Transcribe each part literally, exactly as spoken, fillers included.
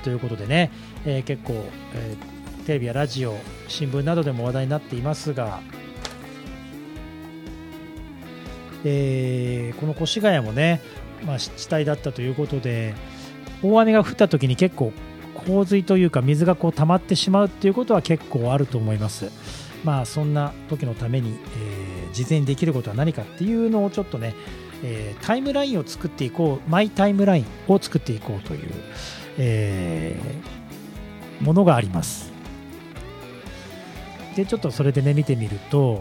ということでね、えー、結構、えー、テレビやラジオ、新聞などでも話題になっていますが、えー、この越谷もね、まあ、湿地帯だったということで、大雨が降った時に結構洪水というか水がこう溜まってしまうっていうことは結構あると思います。まあそんな時のために、えー、事前にできることは何かっていうのをちょっとね、えー、タイムラインを作っていこう、マイタイムラインを作っていこうという、えー、ものがあります。でちょっとそれでね見てみると、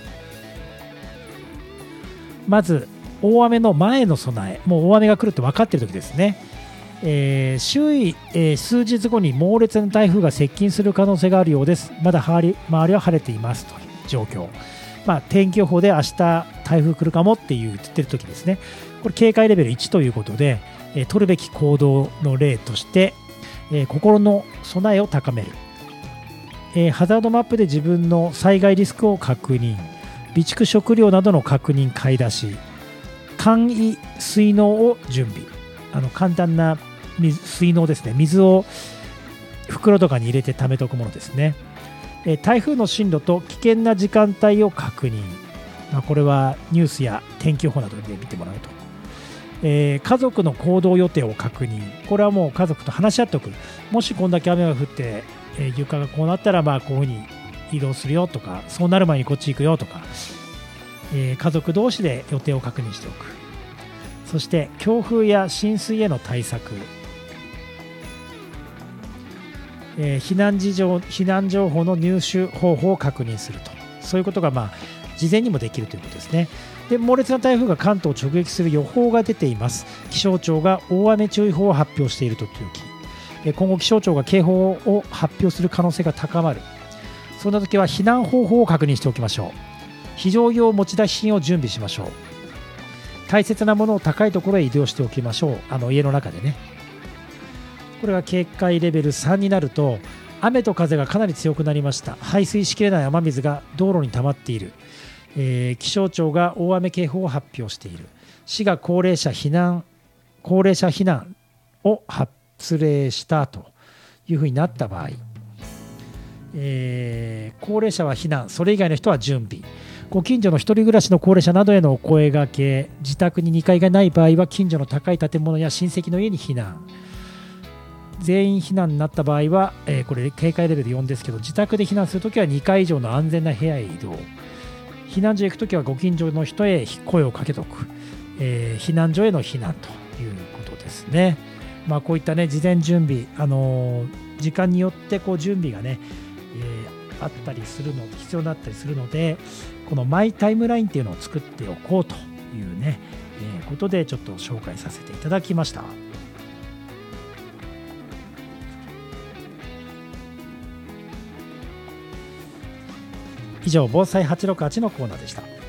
まず大雨の前の備え、もう大雨が来るって分かっている時ですね。えー、周囲、えー、数日後に猛烈な台風が接近する可能性があるようです。まだ周り、周りは晴れていますという状況。まあ、天気予報で明日台風来るかもっていう言ってる時ですね。これ警戒レベルいちということで、えー、取るべき行動の例として、えー、心の備えを高める、えー、ハザードマップで自分の災害リスクを確認、備蓄食料などの確認、買い出し、簡易水嚢を準備、あの簡単な水水嚢ですね、水を袋とかに入れて溜めておくものですね。えー、台風の進路と危険な時間帯を確認、まあ、これはニュースや天気予報などで見てもらうと、えー、家族の行動予定を確認、これはもう家族と話し合っておく、もしこんだけ雨が降って、えー、床がこうなったらまあこういうふうに移動するよとか、そうなる前にこっち行くよとか、えー、家族同士で予定を確認しておく。そして強風や浸水への対策、えー、避難事情、避難情報の入手方法を確認すると、そういうことがまあ事前にもできるということですね。で、猛烈な台風が関東を直撃する予報が出ています。気象庁が大雨注意報を発表しているとき、えー、今後気象庁が警報を発表する可能性が高まる。そんな時は避難方法を確認しておきましょう。非常用持ち出し品を準備しましょう。大切なものを高いところへ移動しておきましょう。あの家の中でね。これが警戒レベルさんになると、雨と風がかなり強くなりました。排水しきれない雨水が道路に溜まっている。えー、気象庁が大雨警報を発表している。市が高齢者避難、高齢者避難を発令したというふうになった場合、えー、高齢者は避難、それ以外の人は準備。ご近所の一人暮らしの高齢者などへのお声掛け、自宅ににかいがない場合は近所の高い建物や親戚の家に避難。全員避難になった場合は、えー、これ警戒レベルよんですけど、自宅で避難するときはにかい以上の安全な部屋へ移動。避難所へ行くときはご近所の人へ声をかけておく、えー、避難所への避難ということですね。まあ、こういったね事前準備、あのー、時間によってこう準備がね、えー、あったりするの必要になったりするので、このマイタイムラインっていうのを作っておこうというね、えー、ことでちょっと紹介させていただきました。以上、防災はちろくはちのコーナーでした。